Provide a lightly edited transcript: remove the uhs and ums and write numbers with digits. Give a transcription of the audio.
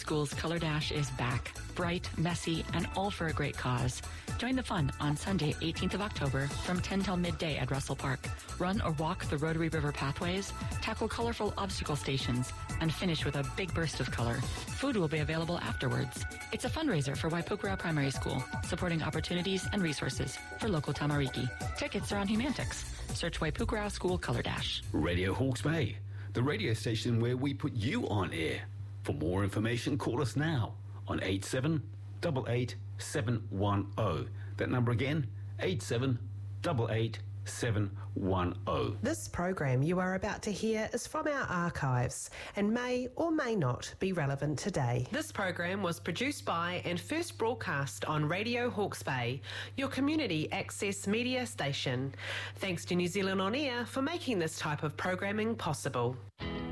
School's Colour Dash is back. Bright, messy, and all for a great cause. Join the fun on Sunday, 18th of October from 10 till midday at Russell Park. Run or walk the Rotary River pathways, tackle colourful obstacle stations, and finish with a big burst of colour. Food will be available afterwards. It's a fundraiser for Waipukura Primary School, supporting opportunities and resources for local Tamariki. Tickets are on Humantix. Search Waipukura School Colour Dash. Radio Hawke's Bay, the radio station where we put you on air. For more information, call us now on 8788 710. That number again, 8788 710. This program you are about to hear is from our archives and may or may not be relevant today. This program was produced by and first broadcast on Radio Hawke's Bay, your community access media station. Thanks to New Zealand On Air for making this type of programming possible.